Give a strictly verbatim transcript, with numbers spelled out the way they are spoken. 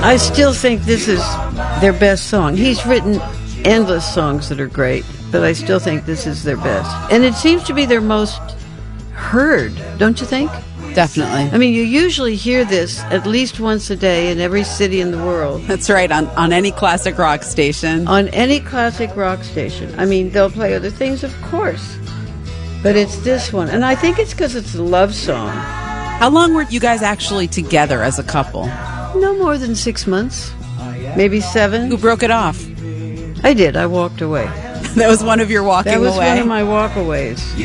I still think this is their best song. He's written endless songs that are great, but I still think this is their best. And it seems to be their most heard, don't you think? Definitely. I mean, you usually hear this at least once a day in every city in the world. That's right, on, on any classic rock station. On any classic rock station. I mean, they'll play other things, of course, but it's this one. And I think it's because it's a love song. How long were you guys actually together as a couple? No more than six months, maybe seven. Who broke it off? I did. I walked away. That was one of your walking away? That was away. One of my walkaways.